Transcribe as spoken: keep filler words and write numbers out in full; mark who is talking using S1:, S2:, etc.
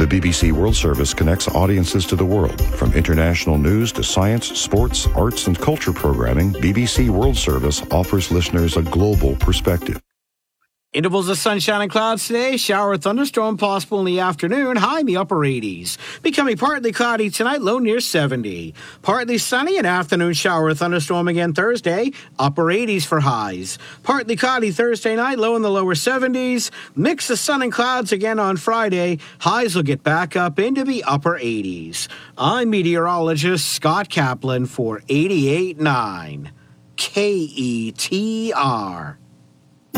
S1: The B B C World Service connects audiences to the world. From international news to science, sports, arts, and culture programming, B B C World Service offers listeners a global perspective.
S2: Intervals of sunshine and clouds today. Shower or thunderstorm possible in the afternoon. High in the upper eighties. Becoming partly cloudy tonight. Low near seventy. Partly sunny. An afternoon shower or thunderstorm again Thursday. Upper eighties for highs. Partly cloudy Thursday night. Low in the lower seventies. Mix of sun and clouds again on Friday. Highs will get back up into the upper eighties. I'm meteorologist Scott Kaplan for eighty-eight point nine K E T R.